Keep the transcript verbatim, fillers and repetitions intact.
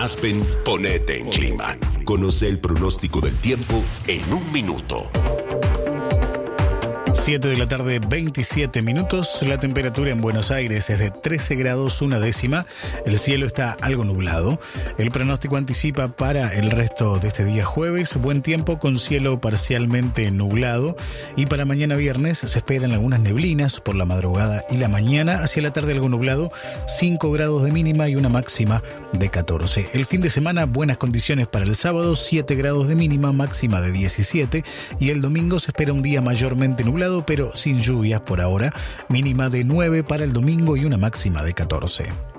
Aspen, ponete en clima. Conoce el pronóstico del tiempo en un minuto. siete de la tarde, veintisiete minutos. La temperatura en Buenos Aires es de trece grados una décima. El cielo está algo nublado. El pronóstico anticipa para el resto de este día jueves buen tiempo con cielo parcialmente nublado. Y para mañana viernes se esperan algunas neblinas por la madrugada y la mañana. Hacia la tarde algo nublado, cinco grados de mínima y una máxima de catorce. El fin de semana buenas condiciones para el sábado, siete grados de mínima, máxima de diecisiete. Y el domingo se espera un día mayormente nublado, pero sin lluvias por ahora, mínima de nueve para el domingo y una máxima de catorce.